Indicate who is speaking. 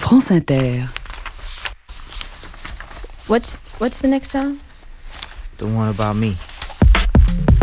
Speaker 1: France Inter.
Speaker 2: What's the next song?
Speaker 3: The one about me.